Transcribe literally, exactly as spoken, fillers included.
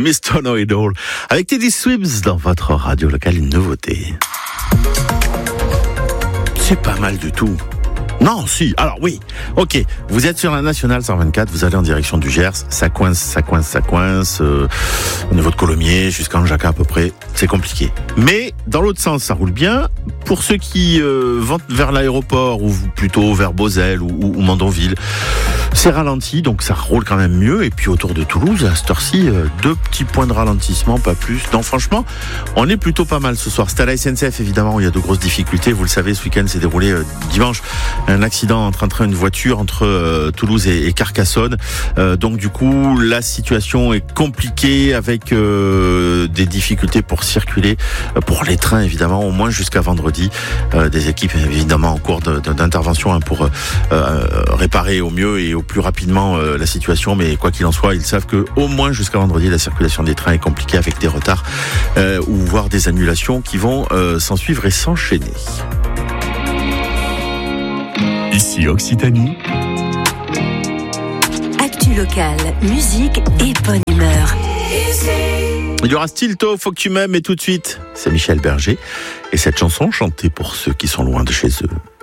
mister Know-It-All. Avec Teddy Swims dans votre radio locale, une nouveauté. C'est pas mal du tout. Non, si. Alors oui. Ok. Vous êtes sur la nationale cent vingt-quatre. Vous allez en direction du Gers. Ça coince, ça coince, ça coince. Euh, au niveau de Colomiers, jusqu'en Jacquat à peu près. C'est compliqué. Mais dans l'autre sens, ça roule bien. Pour ceux qui euh, vont vers l'aéroport ou plutôt vers Beauzelle ou, ou, ou Mandonville, c'est ralenti, donc ça roule quand même mieux. Et puis autour de Toulouse, à cette heure-ci, euh, deux petits points de ralentissement, pas plus. Non, franchement, on est plutôt pas mal ce soir. C'est à la S N C F, évidemment, où il y a de grosses difficultés. Vous le savez, ce week-end s'est déroulé euh, dimanche. Un accident entre un train et une voiture entre euh, Toulouse et, et Carcassonne. Euh, donc du coup, la situation est compliquée avec euh, des difficultés pour circuler, euh, pour les trains évidemment, au moins jusqu'à vendredi. Euh, des équipes évidemment en cours de, de, d'intervention hein, pour euh, réparer au mieux et au plus rapidement euh, la situation. Mais quoi qu'il en soit, ils savent que au moins jusqu'à vendredi, la circulation des trains est compliquée avec des retards euh, ou voire des annulations qui vont euh, s'en suivre et s'enchaîner. Ici Occitanie. Actu locale, musique et bonne humeur. Il y aura Stilto, Faut que tu m'aimes, et tout de suite, c'est Michel Berger. Et cette chanson chantée pour ceux qui sont loin de chez eux.